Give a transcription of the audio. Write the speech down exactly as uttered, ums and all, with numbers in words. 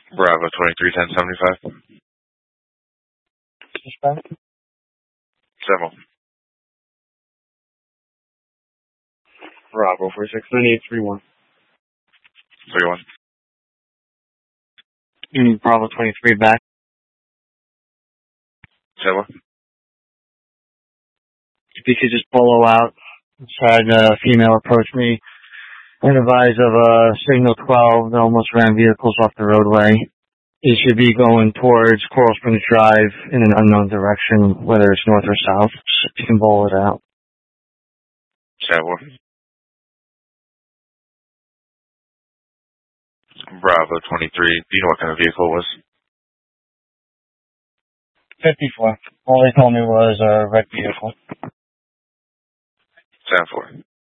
Bravo twenty-three ten seventy-five. Seven. Bravo four six nine eight three one. Three one. Mm, Bravo twenty-three back. Seven. If you could just follow out. Just had a female approach me and advise of a signal twelve that almost ran vehicles off the roadway. He should be going towards Coral Springs Drive in an unknown direction, whether it's north or south. You can bowl it out. Seven. Bravo twenty-three. Do you know what kind of vehicle it was? fifty-four. All they told me was a red vehicle. Seven four.